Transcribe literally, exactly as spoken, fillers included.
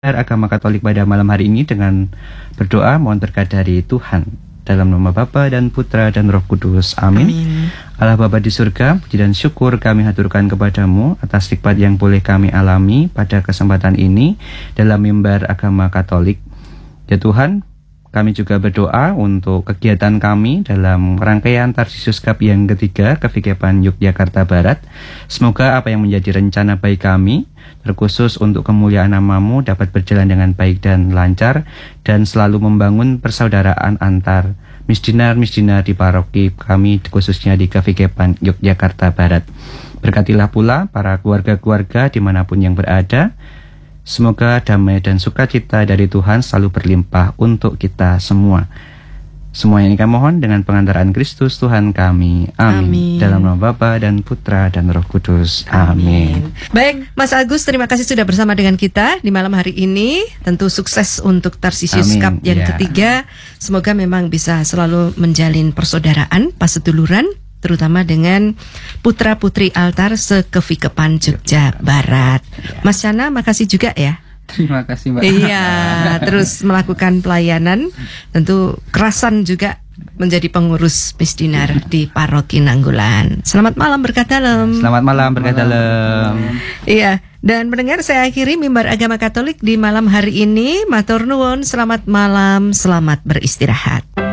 Agama Katolik pada malam hari ini dengan berdoa mohon berkat dari Tuhan. Dalam nama Bapa dan Putra dan Roh Kudus. Amin. Amin. Allah Bapa di surga, puji dan syukur kami haturkan kepadamu atas nikmat yang boleh kami alami pada kesempatan ini dalam mimbar agama Katolik. Ya Tuhan, kami juga berdoa untuk kegiatan kami dalam rangkaian Tarsisius Cup yang ketiga ke V K P A N Yogyakarta Barat. Semoga apa yang menjadi rencana baik kami, terkhusus untuk kemuliaan namamu, dapat berjalan dengan baik dan lancar, dan selalu membangun persaudaraan antar misdinar-misdinar di paroki kami, khususnya di K V K P A N Yogyakarta Barat. Berkatilah pula para keluarga-keluarga dimanapun yang berada. Semoga damai dan sukacita dari Tuhan selalu berlimpah untuk kita semua. Semua yang kami mohon dengan pengantaran Kristus Tuhan kami. Amin. Amin. Dalam nama Bapa dan Putra dan Roh Kudus. Amin. Amin. Baik, Mas Agus, terima kasih sudah bersama dengan kita di malam hari ini. Tentu sukses untuk Tarsisius Cup yang yeah. ketiga. Semoga memang bisa selalu menjalin persaudaraan, paseduluran, terutama dengan putra-putri altar se-K V K P A N Jogja Barat. Mas Chana, makasih juga ya. Terima kasih Mbak. Iya, terus melakukan pelayanan, tentu kerasan juga menjadi pengurus misdinar di Paroki Nanggulan. Selamat malam berkat dalam. Selamat malam berkat dalam. Iya, dan mendengar saya akhiri mimbar agama Katolik di malam hari ini. Matur nuwun, selamat malam, selamat beristirahat.